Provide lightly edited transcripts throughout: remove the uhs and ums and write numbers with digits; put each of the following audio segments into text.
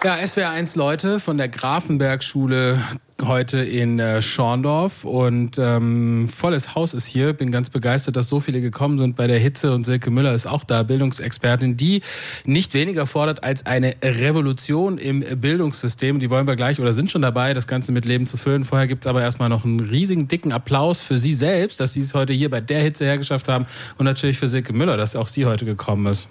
Ja, SWR1 Leute von der Grafenberg-Schule heute in Schorndorf und volles Haus ist hier. Bin ganz begeistert, dass so viele gekommen sind bei der Hitze und Silke Müller ist auch da, Bildungsexpertin, die nicht weniger fordert als eine Revolution im Bildungssystem. Die wollen wir gleich oder sind schon dabei, das Ganze mit Leben zu füllen. Vorher gibt's aber erstmal noch einen riesigen, dicken Applaus für Sie selbst, dass Sie es heute hier bei der Hitze hergeschafft haben und natürlich für Silke Müller, dass auch sie heute gekommen ist.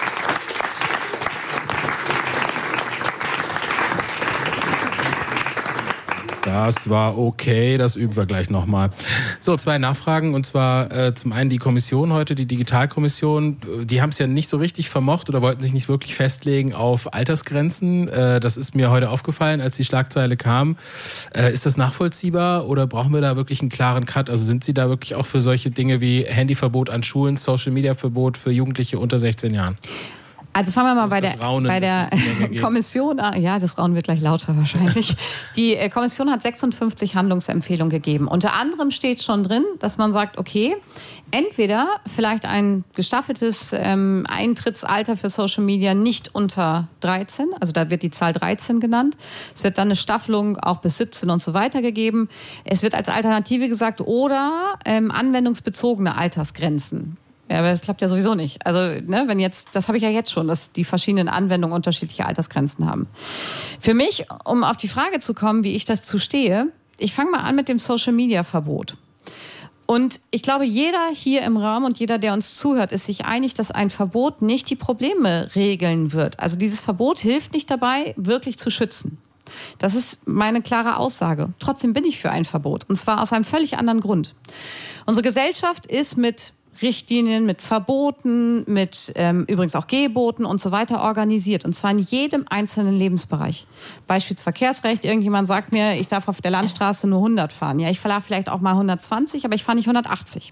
Das war okay, das üben wir gleich nochmal. So, 2 Nachfragen und zwar zum einen die Kommission heute, die Digitalkommission. Die haben es ja nicht so richtig vermocht oder wollten sich nicht wirklich festlegen auf Altersgrenzen. Das ist mir heute aufgefallen, als die Schlagzeile kam. Ist das nachvollziehbar oder brauchen wir da wirklich einen klaren Cut? Also sind Sie da wirklich auch für solche Dinge wie Handyverbot an Schulen, Social-Media-Verbot für Jugendliche unter 16 Jahren? Also fangen wir mal bei der Kommission an. Ja, das Raunen wird gleich lauter wahrscheinlich. Die Kommission hat 56 Handlungsempfehlungen gegeben. Unter anderem steht schon drin, dass man sagt, okay, entweder vielleicht ein gestaffeltes Eintrittsalter für Social Media nicht unter 13, also da wird die Zahl 13 genannt. Es wird dann eine Staffelung auch bis 17 und so weiter gegeben. Es wird als Alternative gesagt, oder anwendungsbezogene Altersgrenzen. Ja, aber das klappt ja sowieso nicht. Also, ne, wenn jetzt, das habe ich ja jetzt schon, dass die verschiedenen Anwendungen unterschiedliche Altersgrenzen haben. Für mich, um auf die Frage zu kommen, wie ich dazu stehe, ich fange mal an mit dem Social-Media-Verbot. Und ich glaube, jeder hier im Raum und jeder, der uns zuhört, ist sich einig, dass ein Verbot nicht die Probleme regeln wird. Also dieses Verbot hilft nicht dabei, wirklich zu schützen. Das ist meine klare Aussage. Trotzdem bin ich für ein Verbot. Und zwar aus einem völlig anderen Grund. Unsere Gesellschaft ist mit Richtlinien, mit Verboten, mit übrigens auch Geboten und so weiter organisiert. Und zwar in jedem einzelnen Lebensbereich. Beispielsweise Verkehrsrecht. Irgendjemand sagt mir, ich darf auf der Landstraße nur 100 fahren. Ja, ich fahre vielleicht auch mal 120, aber ich fahre nicht 180.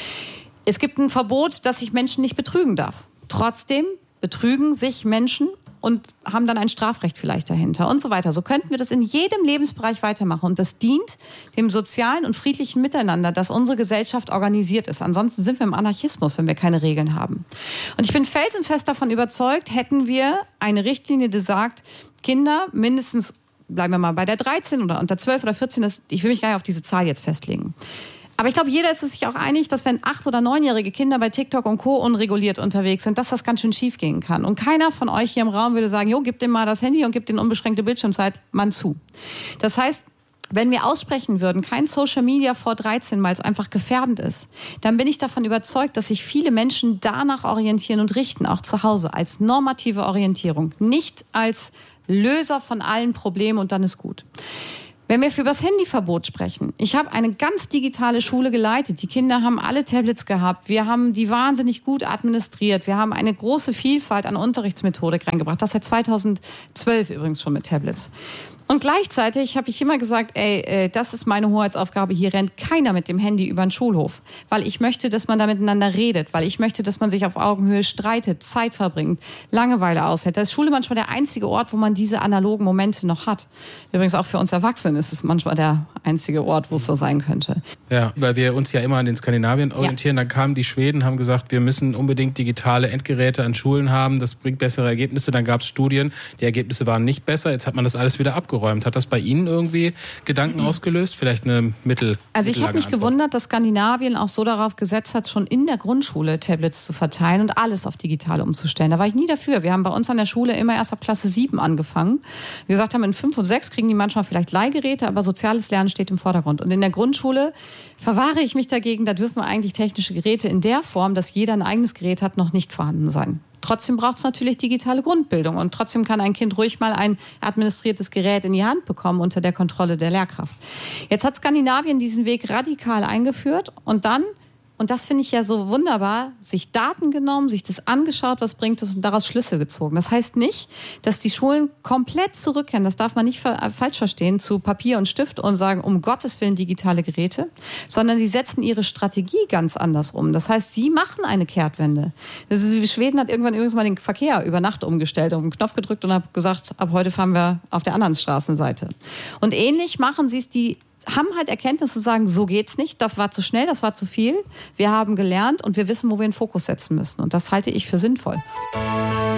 Es gibt ein Verbot, dass ich Menschen nicht betrügen darf. Trotzdem betrügen sich Menschen und haben dann ein Strafrecht vielleicht dahinter und so weiter. So könnten wir das in jedem Lebensbereich weitermachen. Und das dient dem sozialen und friedlichen Miteinander, dass unsere Gesellschaft organisiert ist. Ansonsten sind wir im Anarchismus, wenn wir keine Regeln haben. Und ich bin felsenfest davon überzeugt, hätten wir eine Richtlinie, die sagt, Kinder mindestens, bleiben wir mal bei der 13 oder unter 12 oder 14, ich will mich gar nicht auf diese Zahl jetzt festlegen. Aber ich glaube, jeder ist sich auch einig, dass wenn 8- oder 9-jährige Kinder bei TikTok und Co. unreguliert unterwegs sind, dass das ganz schön schief gehen kann. Und keiner von euch hier im Raum würde sagen, jo, gib dem mal das Handy und gib den unbeschränkte Bildschirmzeit, Mann zu. Das heißt, wenn wir aussprechen würden, kein Social Media vor 13, weil es einfach gefährdend ist, dann bin ich davon überzeugt, dass sich viele Menschen danach orientieren und richten, auch zu Hause, als normative Orientierung, nicht als Löser von allen Problemen und dann ist gut. Wenn wir über das Handyverbot sprechen, ich habe eine ganz digitale Schule geleitet. Die Kinder haben alle Tablets gehabt. Wir haben die wahnsinnig gut administriert. Wir haben eine große Vielfalt an Unterrichtsmethodik reingebracht. Das seit 2012 übrigens schon mit Tablets. Und gleichzeitig habe ich immer gesagt, das ist meine Hoheitsaufgabe, hier rennt keiner mit dem Handy über den Schulhof. Weil ich möchte, dass man da miteinander redet, weil ich möchte, dass man sich auf Augenhöhe streitet, Zeit verbringt, Langeweile aushält. Da ist Schule manchmal der einzige Ort, wo man diese analogen Momente noch hat. Übrigens auch für uns Erwachsene ist es manchmal der einzige Ort, wo es so sein könnte. Ja, weil wir uns ja immer an den Skandinavien orientieren. Ja. Dann kamen die Schweden, haben gesagt, wir müssen unbedingt digitale Endgeräte an Schulen haben, das bringt bessere Ergebnisse. Dann gab es Studien, die Ergebnisse waren nicht besser. Jetzt hat man das alles wieder abgeräumt. Hat das bei Ihnen irgendwie Gedanken ausgelöst? Vielleicht eine Also ich habe mich gewundert, dass Skandinavien auch so darauf gesetzt hat, schon in der Grundschule Tablets zu verteilen und alles auf digital umzustellen. Da war ich nie dafür. Wir haben bei uns an der Schule immer erst ab Klasse 7 angefangen. Wir gesagt haben, in 5 und 6 kriegen die manchmal vielleicht Leihgeräte, aber soziales Lernen steht im Vordergrund. Und in der Grundschule verwahre ich mich dagegen, da dürfen eigentlich technische Geräte in der Form, dass jeder ein eigenes Gerät hat, noch nicht vorhanden sein. Trotzdem braucht es natürlich digitale Grundbildung und trotzdem kann ein Kind ruhig mal ein administriertes Gerät in die Hand bekommen unter der Kontrolle der Lehrkraft. Jetzt hat Skandinavien diesen Weg radikal eingeführt und dann, und das finde ich ja so wunderbar, sich Daten genommen, sich das angeschaut, was bringt es und daraus Schlüsse gezogen. Das heißt nicht, dass die Schulen komplett zurückkehren, das darf man nicht falsch verstehen, zu Papier und Stift und sagen, um Gottes Willen digitale Geräte, sondern die setzen ihre Strategie ganz anders um. Das heißt, sie machen eine Kehrtwende. Das ist, Schweden hat irgendwann übrigens mal den Verkehr über Nacht umgestellt, auf den Knopf gedrückt und hat gesagt, ab heute fahren wir auf der anderen Straßenseite. Und ähnlich machen sie es, die haben halt Erkenntnisse zu sagen, so geht's nicht, das war zu schnell, das war zu viel. Wir haben gelernt und wir wissen, wo wir den Fokus setzen müssen. Und das halte ich für sinnvoll.